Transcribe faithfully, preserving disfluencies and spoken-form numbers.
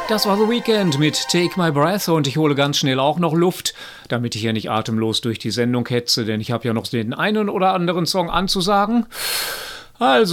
Das war The Weeknd mit Take My Breath und ich hole ganz schnell auch noch Luft, damit ich ja nicht atemlos durch die Sendung hetze, denn ich habe ja noch den einen oder anderen Song anzusagen. Also